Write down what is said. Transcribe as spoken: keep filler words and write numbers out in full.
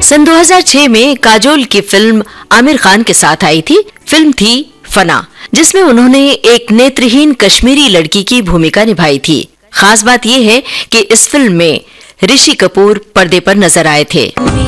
सन दो हज़ार छह में काजोल की फिल्म आमिर खान के साथ आई थी। फिल्म थी फना, जिसमें उन्होंने एक नेत्रहीन कश्मीरी लड़की की भूमिका निभाई थी। खास बात यह है कि इस फिल्म में ऋषि कपूर पर्दे पर नजर आए थे।